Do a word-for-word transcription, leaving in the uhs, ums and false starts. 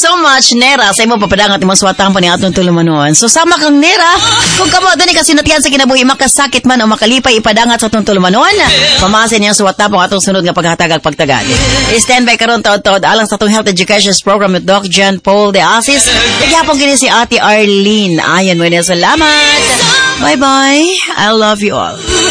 so much, Nera, sa imo papadangat imong swatang pa ni atong tulumanon. So, sama kang Nera. Kung kamo doon kasi natiyan sa kinabuhi, makasakit man o makalipay ipadangat sa atong tulumanon, pamasin niyang swata pang atong sunod nga paghatagag pagtagad. I-stand by karon taod-taod alang sa atong health education program with Doc John Paul de Asis. Nagyapong kini si Ate Arlene. Ayan mo na, salamat. Bye-bye. I love you all.